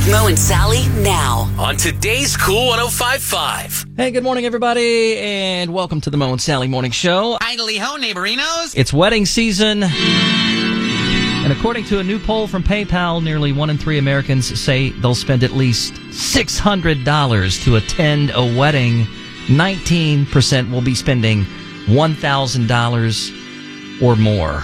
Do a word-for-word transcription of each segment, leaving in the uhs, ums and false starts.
Mo and Sally now on today's Cool one oh five five. Hey, good morning, everybody, and welcome to the Mo and Sally Morning Show. Idly ho, neighborinos. It's wedding season, and according to a new poll from PayPal, nearly one in three Americans say they'll spend at least six hundred dollars to attend a wedding. nineteen percent will be spending one thousand dollars or more.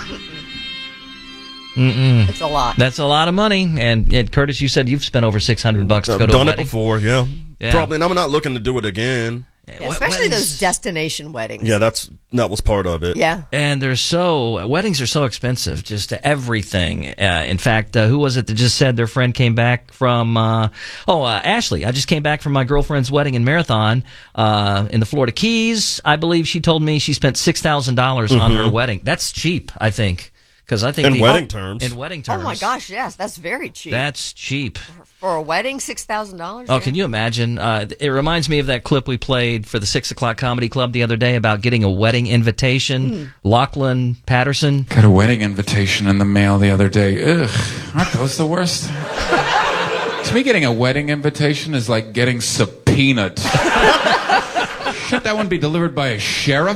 Mm-mm. It's a lot. That's a lot of money. And, and Curtis, you said you've spent over six hundred bucks to I've go to a done wedding. it before, yeah. Yeah. Probably, and I'm not looking to do it again. Yeah, especially those destination weddings. Yeah, that's that was part of it. Yeah. And they're so, weddings are so expensive, just everything. Uh, in fact, uh, who was it that just said their friend came back from, uh, oh, uh, Ashley. I just came back from my girlfriend's wedding in Marathon uh, in the Florida Keys. I believe she told me she spent six thousand dollars mm-hmm. on her wedding. That's cheap, I think. Because I think in the, wedding oh, terms. In wedding terms. Oh my gosh, yes, that's very cheap. That's cheap. For a wedding, six thousand dollars? Oh, can you imagine? Uh, it reminds me of that clip we played for the six o'clock Comedy Club the other day about getting a wedding invitation. Mm. Lachlan Patterson. Got a wedding invitation in the mail the other day. Ugh, aren't those the worst? To me, getting a wedding invitation is like getting subpoenaed. Shouldn't that one be delivered by a sheriff?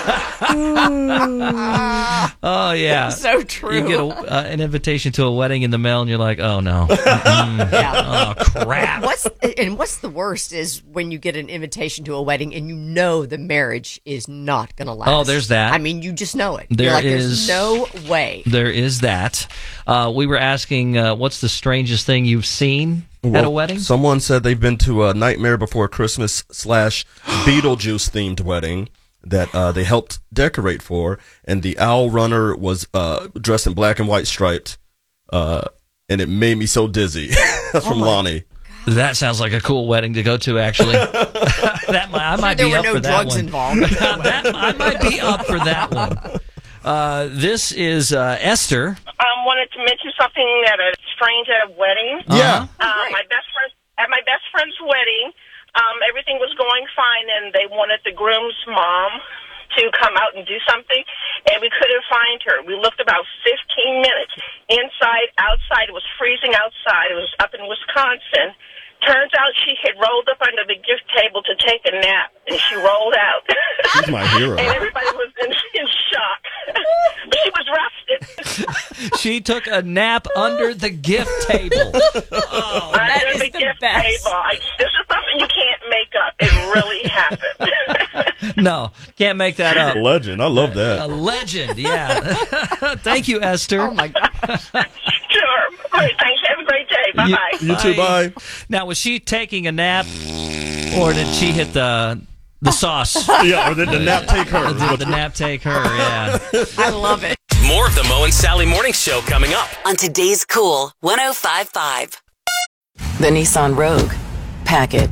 Oh, yeah. So true. You get a, uh, an invitation to a wedding in the mail, and you're like, oh, no. Mm. Yeah. Oh, crap. What's And what's the worst is when you get an invitation to a wedding and you know the marriage is not going to last. Oh, there's that. I mean, you just know it. There you're like, is, there's no way. There is that. Uh, we were asking, uh, what's the strangest thing you've seen well, at a wedding? Someone said they've been to a Nightmare Before Christmas slash Beetlejuice themed wedding that uh, they helped decorate for, and the owl runner was uh, dressed in black and white striped, uh, and it made me so dizzy. That's oh from Lonnie. God. That sounds like a cool wedding to go to, actually. that might, I might there be were up no for that drugs one. involved. that, I might be up for that one. Uh, this is uh, Esther. Um, wanted to mention something that is strange at a wedding. Yeah. Uh, oh, my best friend at my best friend's wedding, um, everything was going fine, and they wanted the groom's mom to come out and do something, and we couldn't find her. We looked about fifteen minutes, inside, outside. It was freezing outside. It was up in Wisconsin. Turns out she had rolled up under the gift table to take a nap, and she rolled out. She's my hero. And everybody was in, in shock. She was rested. She took a nap under the gift table. Oh, that under is the the gift best. table. I, this is something you can't make up. It really happened. no, can't make that up. Legend. I love that. A legend, yeah. Thank you, Esther. Oh, my gosh. Sure. Great. Thanks. Have a great day. Bye-bye. You too, bye. Now, was she taking a nap, or did she hit the the sauce? Yeah, or did the nap take her? Did the nap take her, yeah. I love it. More of the Mo and Sally Morning Show coming up on today's Cool one oh five five. The Nissan Rogue. Pack it.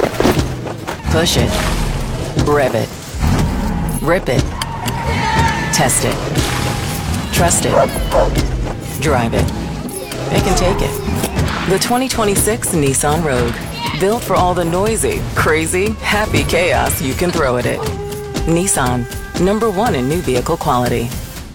Push it. Rev it. Rip it. Test it. Trust it. Drive it. It can take it. The twenty twenty-six Nissan Rogue. Built for all the noisy, crazy, happy chaos you can throw at it. Nissan. Number one in new vehicle quality.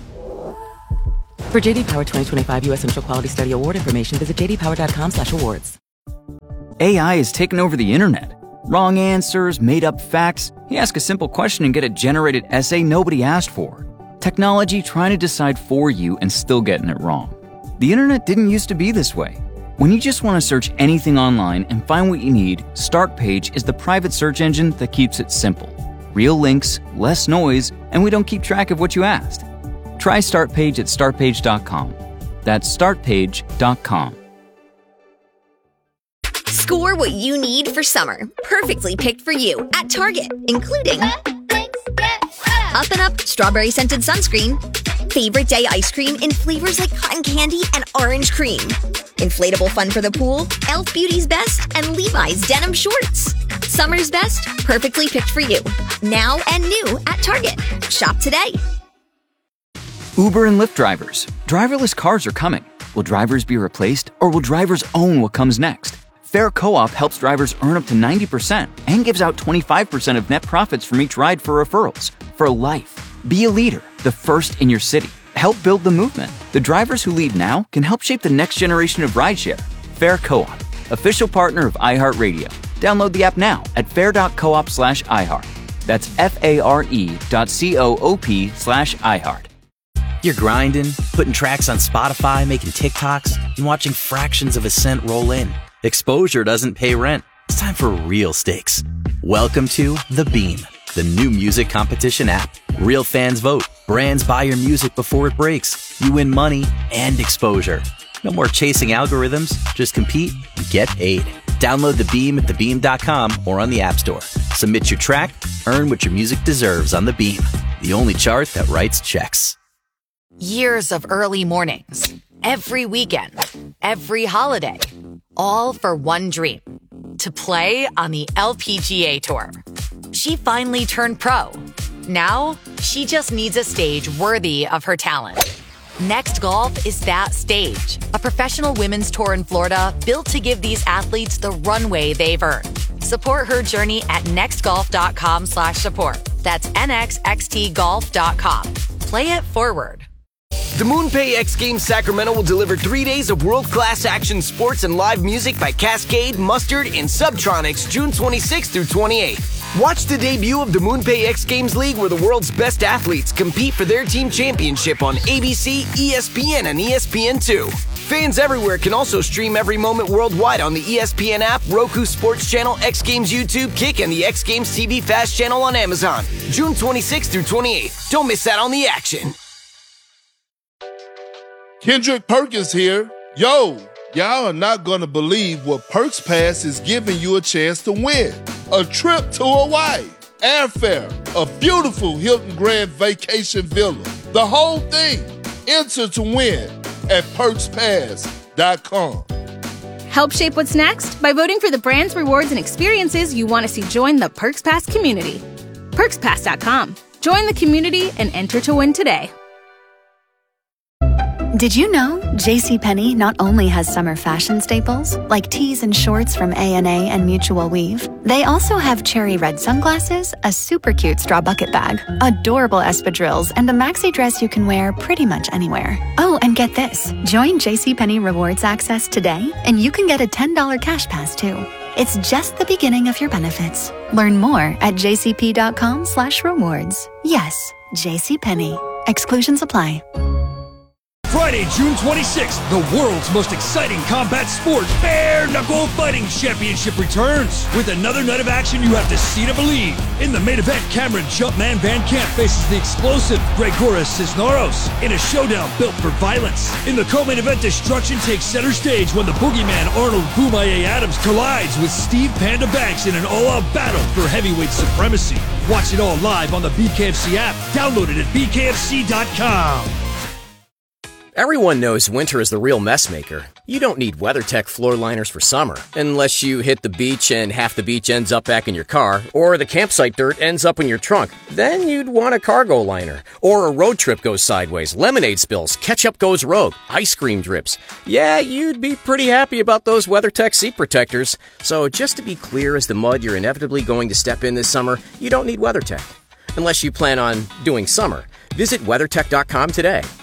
For J D Power twenty twenty-five U S Initial Quality Study Award information, visit j d power dot com slash awards. A I has taken over the internet. Wrong answers, made up facts. You ask a simple question and get a generated essay nobody asked for. Technology trying to decide for you and still getting it wrong. The internet didn't used to be this way. When you just want to search anything online and find what you need, Startpage is the private search engine that keeps it simple. Real links, less noise, and we don't keep track of what you asked. Try Startpage at start page dot com. That's start page dot com. Score what you need for summer. Perfectly picked for you at Target, including Up and Up Strawberry Scented Sunscreen, Favorite Day Ice Cream in flavors like cotton candy and orange cream, Inflatable Fun for the Pool, e l f Beauty's Best, and Levi's Denim Shorts. Summer's best, perfectly picked for you. Now and new at Target. Shop today. Uber and Lyft drivers. Driverless cars are coming. Will drivers be replaced, or will drivers own what comes next? Fair Co-op helps drivers earn up to ninety percent and gives out twenty-five percent of net profits from each ride for referrals. For life. Be a leader, the first in your city. Help build the movement. The drivers who lead now can help shape the next generation of rideshare. Fair Co-op. official partner of iHeartRadio. Download the app now at fair.coop slash iHeart. That's F-A-R-E dot C-O-O-P slash iHeart. You're grinding, putting tracks on Spotify, making TikToks, and watching fractions of a cent roll in. Exposure doesn't pay rent. It's time for real stakes. Welcome to The Beam, the new music competition app. Real fans vote. Brands buy your music before it breaks. You win money and exposure. No more chasing algorithms. Just compete and get paid. Download The Beam at the beam dot com or on the App Store. Submit your track, earn what your music deserves on The Beam, the only chart that writes checks. Years of early mornings, every weekend, every holiday, all for one dream, to play on the L P G A Tour. She finally turned pro. Now, she just needs a stage worthy of her talent. Next Golf is that stage, a professional women's tour in Florida built to give these athletes the runway they've earned. Support her journey at nextgolf.com slash support. That's N X X T golf dot com. Play it forward. The MoonPay X Games Sacramento will deliver three days of world-class action sports and live music by Cascade, Mustard, and Subtronics June twenty-sixth through twenty-eighth. Watch the debut of the MoonPay X Games League, where the world's best athletes compete for their team championship on A B C, E S P N, and E S P N two. Fans everywhere can also stream every moment worldwide on the E S P N app, Roku Sports Channel, X Games YouTube, Kick, and the X Games T V Fast Channel on Amazon. June twenty-sixth through twenty-eighth. Don't miss out on the action. Kendrick Perkins here. Yo, y'all are not gonna believe what Perks Pass is giving you a chance to win. A trip to Hawaii, airfare, a beautiful Hilton Grand Vacation Villa. The whole thing. Enter to win at perks pass dot com. Help shape what's next by voting for the brands, rewards, and experiences you want to see join the Perks Pass community. perks pass dot com. Join the community and enter to win today. Did you know JCPenney not only has summer fashion staples, like tees and shorts from A and A and Mutual Weave, they also have cherry red sunglasses, a super cute straw bucket bag, adorable espadrilles, and a maxi dress you can wear pretty much anywhere. Oh, and get this. Join JCPenney Rewards Access today, and you can get a ten dollars cash pass, too. It's just the beginning of your benefits. Learn more at jcp.com slash rewards. Yes, JCPenney. Exclusions apply. Friday, June twenty-sixth, the world's most exciting combat sport, Bare Knuckle Fighting Championship returns with another night of action you have to see to believe. In the main event, Cameron Jumpman Van Camp faces the explosive Gregoras Cisneros in a showdown built for violence. In the co-main event, destruction takes center stage when the boogeyman Arnold Boomaye Adams collides with Steve Panda Banks in an all-out battle for heavyweight supremacy. Watch it all live on the B K F C app. Download it at b k f c dot com. Everyone knows winter is the real mess maker. You don't need WeatherTech floor liners for summer, unless you hit the beach and half the beach ends up back in your car, or the campsite dirt ends up in your trunk. Then you'd want a cargo liner, or a road trip goes sideways, lemonade spills, ketchup goes rogue, ice cream drips. Yeah, you'd be pretty happy about those WeatherTech seat protectors. So just to be clear as the mud you're inevitably going to step in this summer, you don't need WeatherTech. Unless you plan on doing summer. Visit WeatherTech dot com today.